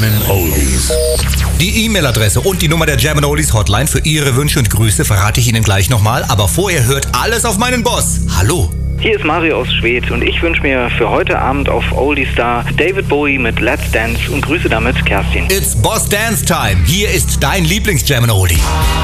Oldies. Die E-Mail-Adresse und die Nummer der Jammin' Oldies Hotline für Ihre Wünsche und Grüße verrate ich Ihnen gleich nochmal. Aber vorher hört alles auf meinen Boss. Hallo. Hier ist Mario aus Schwedt und ich wünsche mir für heute Abend auf Oldie Star David Bowie mit Let's Dance und grüße damit Kerstin. It's Boss Dance Time. Hier ist dein Lieblings-Jammin' Oldie.